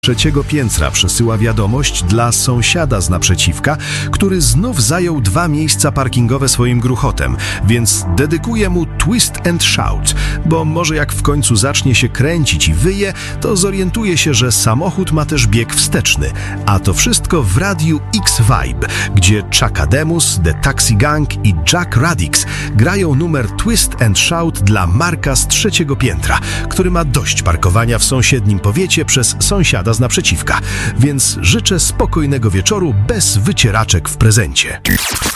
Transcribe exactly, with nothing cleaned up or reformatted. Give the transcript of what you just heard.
Trzeciego piętra przesyła wiadomość dla sąsiada z naprzeciwka, który znów zajął dwa miejsca parkingowe swoim gruchotem, więc dedykuje mu Twist and Shout, bo może jak w końcu zacznie się kręcić i wyje, to zorientuje się, że samochód ma też bieg wsteczny. A to wszystko w radiu X-Vibe, gdzie Chuck Ademus, The Taxi Gang i Jack Radix grają numer Twist and Shout dla Marka z trzeciego piętra, który ma dość parkowania w sąsiednim powiecie przez sąsiada z naprzeciwka, więc życzę spokojnego wieczoru bez wycieraczek w prezencie.